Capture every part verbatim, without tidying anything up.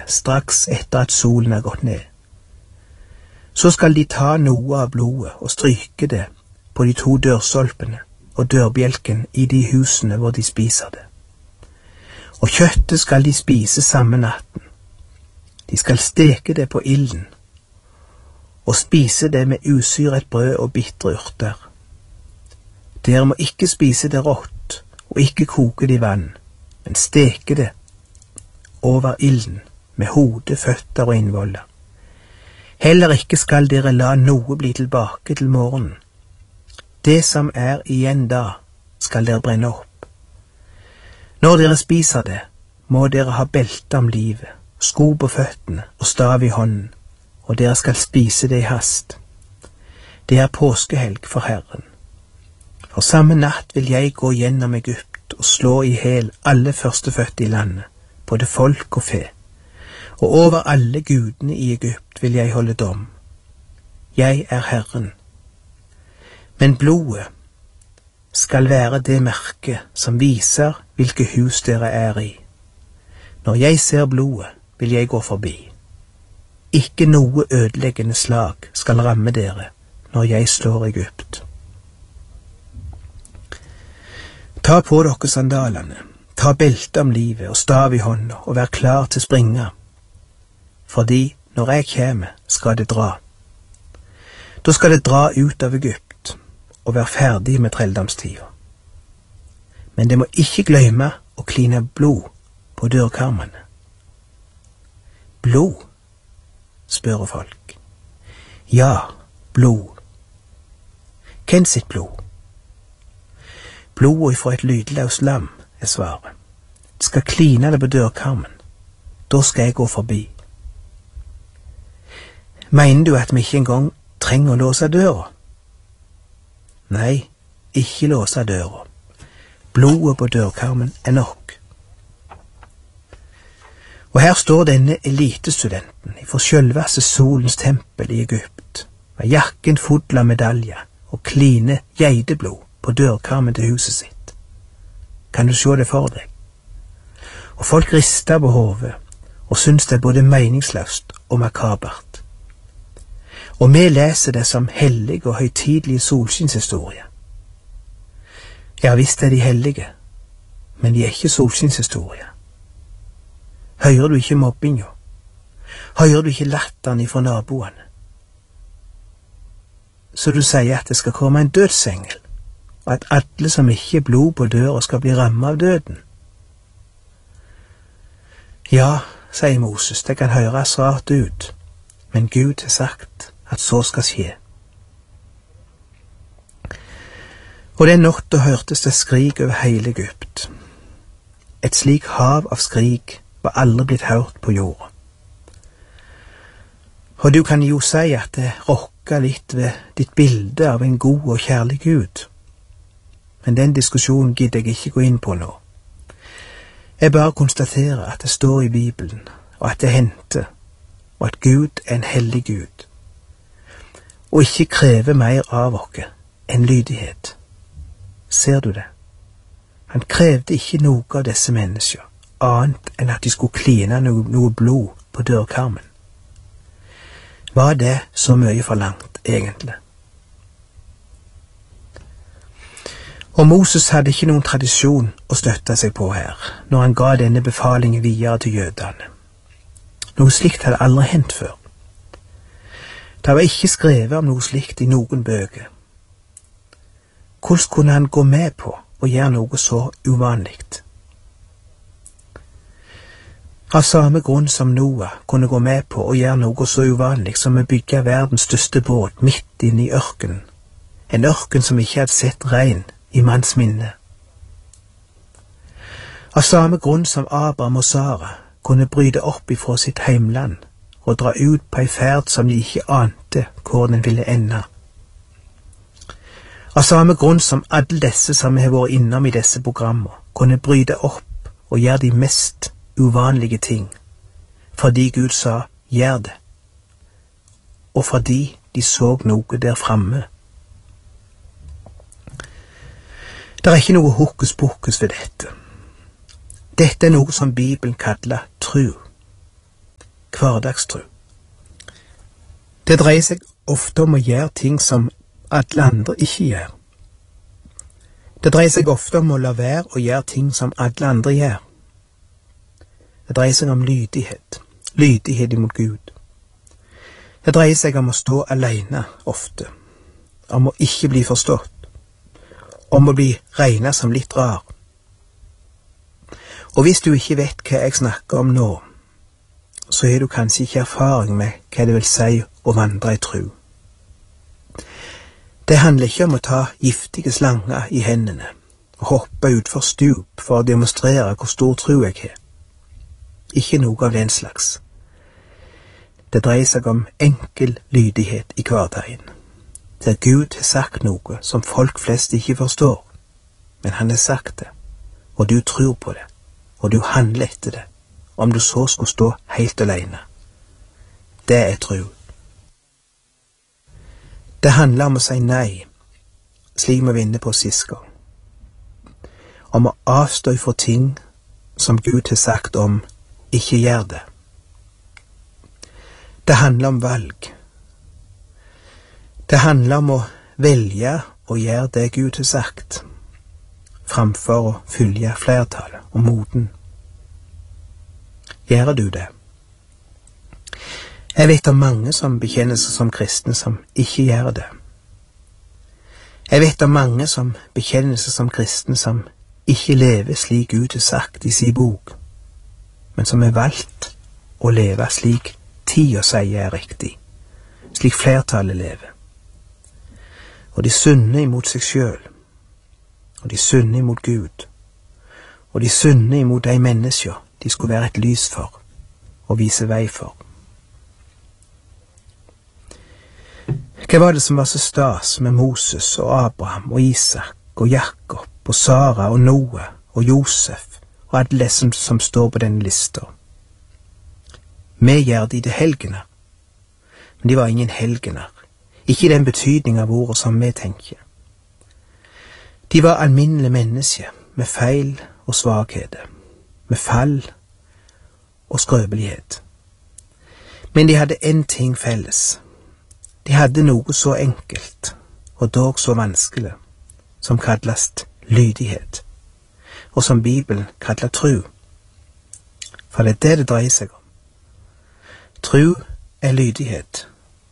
straks etter at solen er gått ned. Så skal de ta noe av blodet og stryke det på de to dørstolpene og dørbjelken i de husene hvor de spiser det. Og kjøttet skal de spise samme natten. De skal steke det på ilden og spise det med usyret brød og bitre urter. Dere må ikke spise det rått og ikke koke det i vann, men steke det over ilden med hode, føtter og innvoller. Heller ikke skal dere la noe bli tilbake til morgenen. Det som er igjen da, skal dere brenne opp. Når dere spiser det, må dere ha belte om livet, sko på føttene og stav i hånden, og dere skal spise det i hast. Det er påskehelg for Herren. For samme natt vil jeg gå gjennom Egypt og slå i hel alle førstefødte i landet, både folk og fe, og over alle gudene i Egypt vil jeg holde dom. Jeg er Herren. Men blodet skal være det merke som viser hvilke hus dere er i. Når jeg ser blodet, vil jeg gå forbi. Ikke noe ødeleggende slag skal ramme dere når jeg slår Egypt. Ta på dere sandalene, ta belte om livet og stav i hånda, og vær klar til springa, fordi når jeg kommer, skal det dra. Da skal det dra ut av Egypt og være ferdig med trelldomstida. Men det må ikke glemme å kline blod på dørkarmene. Blod, spør folk. Ja, blod. Hvem sitt blod? Blodet fra et lydløst lam, er svaret. Det skal kline det på dørkarmen. Da skal jeg gå forbi. Mener du at vi ikke engang trenger å låse døra? Nei, ikke låse døra. Blodet på dørkarmen er nok. Og her står denne elitestudenten fra sjølveste solens tempel i Egypt, med jakken full av medaljer og kline geideblod på dørkarmen til huset sitt. Kan du se det for deg? Og folk rister på hodet og syns det er både meningsløst og makabert. Og vi leser det som hellige og høytidelige solskinnshistorie. Ja, visst er de hellige, men de er ikke solskinnshistorie. Hører du ikke mobbinga? Hører du ikke latteren ifra naboene? Så du sier at det skal komme en dødsengel, og at alle som ikke er blod på døra skal bli rammet av døden? Ja, sier Moses, det kan høres rart ut, men Gud har sagt at så skal skje. Og den natta hørtes det skrik over hele Egypt. Et slik hav av skrik var aldri blitt hørt på jorda. Og du kan jo si at det rokker litt ved ditt bilde av en god og kjærlig Gud. Men den diskusjonen gidder jeg ikke gå inn på nå. Jeg bare konstaterer at det står i Bibelen, og at det hendte, og at Gud er en hellig Gud, og ikke krever mer av oss enn lydighet. Ser du det? Han krevde ikke noe av disse mennesker, annet enn at de skulle kline noe, noe blod på dørkarmen. Var det så mye forlangt, egentlig? Og Moses hadde ikke noen tradisjon å støtte seg på her, når han ga denne befalingen videre til jødene. Noe slikt hadde aldri hendt før. Det var ikke skrevet om noe slikt i noen bøker. Hvordan kunne han gå med på å gjøre noe så uvanligt? Av samme grunn som Noah kunne gå med på å gjøre noe så uvanlig som å bygge verdens største båt midt inne i ørkenen, en ørken som ikke hadde sett regn i manns minne. Av samme grunn som Abraham og Sara kunne bryte opp ifra sitt heimland og dra ut på ei ferd som de ikke ante hvor den ville ende. Av samme grunn som alle disse som har vært innom i disse programmer kunne bryte opp og gjøre de mest uvanlige ting, fordi Gud sa gjør det, og fordi de så noe der framme. Det er ikke noe hokus pokus ved dette. Dette er noe som Bibelen kaller tru. hverdagstro. Det dreier seg ofte om å gjøre ting som alle andre ikke gjør. Det dreier seg ofte om å la være å gjøre ting som alle andre gjør. Det dreier seg om lydighet, lydighet imot Gud. Det dreier seg om å stå alene ofte, om å ikke bli forstått, om å bli regnet som litt rar. Og hvis du ikke vet hva jeg snakker om nå, så har du kanskje ikke erfaring med hva det vil si å vandre i tro. Det handler ikke om å ta giftige slanger i hendene og hoppe utfor stup for å demonstrere hvor stor tro jeg har. Ikke noe av den slags. Det dreier seg om enkel lydighet i hverdagen, der Gud har sagt noe som folk flest ikke forstår, men han har sagt det, og du tror på det, og du handler etter det, om du så skulle stå helt alene. Det er tro. Det handler om å si nei, slik vi var inne på sist gang. Om å avstå fra ting som Gud har sagt om ikke gjør det. Det handler om valg. Det handler om å velge å gjøre det Gud har sagt, framfor å følge flertallet og moten. Gjør du det? Jeg vet om mange som bekjenner seg som kristne som ikke gjør det. Jeg vet om mange som bekjenner seg som kristne som ikke lever slik Gud har sagt i sin bok, men som har valgt å leve slik tida sier er riktig, slik flertallet lever. Og de synner imot seg sjøl, og de synner imot Gud, og de synner imot de mennesker de skulle være et lys for og vise vei for. Hva var det som var så stas med Moses og Abraham og Isak og Jakob og Sara og Noah og Josef og alle de som, som står på denne lista? Vi gjør de til helgener, men de var ingen helgener, ikke i den betydning av ordet som vi tenker. De var alminnelige mennesker med feil og svakheter, med fall og skrøpelighet. Men de hadde en ting felles. De hadde noe så enkelt, og dog så vanskelig, som kallast lydighet, og som Bibelen kallar tro. For det er det det dreier seg om. Tro er lydighet.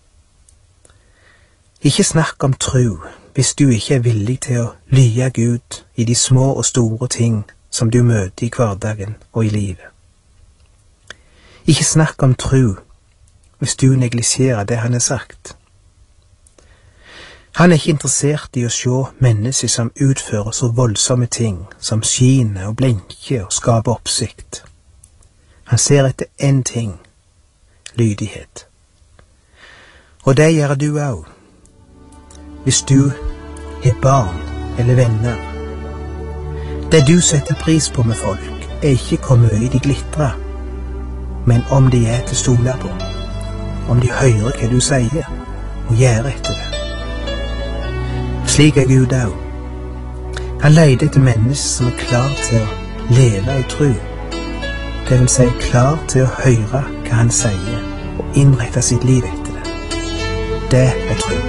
Ikke snakk om tro hvis du ikke er villig til å lye Gud i de små og store ting som du møter i hverdagen og i livet. Ikke snakk om tro hvis du neglisjerer det han har sagt. Han er ikke interessert i å se mennesker som utfører så voldsomme ting, som skiner og blinker og skaper oppsikt. Han ser etter én ting, lydighet. Og det gjør du også. Hvis du har barn eller venner. Det du setter pris på med folk, er ikke hvor mye de glitrer, men om de er til å stole på, om de hører hva du sier, og gjør etter det. Slik er Gud også. Han leter etter mennesker som er klar til å leve i tro, det vil si klar til å høre hva han sier, og innrette sitt liv etter det. Det er tro.